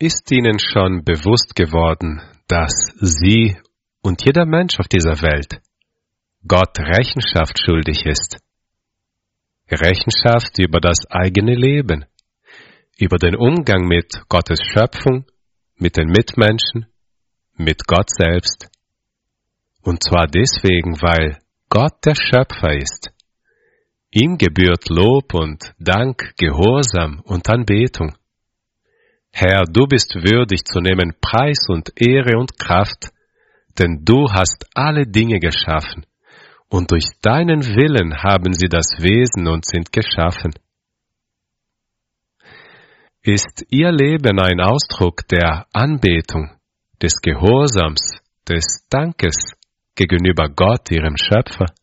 Ist Ihnen schon bewusst geworden, dass Sie und jeder Mensch auf dieser Welt Gott Rechenschaft schuldig ist? Rechenschaft über das eigene Leben, über den Umgang mit Gottes Schöpfung, mit den Mitmenschen, mit Gott selbst. Und zwar deswegen, weil Gott der Schöpfer ist. Ihm gebührt Lob und Dank, Gehorsam und Anbetung. Herr, du bist würdig zu nehmen Preis und Ehre und Kraft, denn du hast alle Dinge geschaffen, und durch deinen Willen haben sie das Wesen und sind geschaffen. Ist Ihr Leben ein Ausdruck der Anbetung, des Gehorsams, des Dankes gegenüber Gott, Ihrem Schöpfer?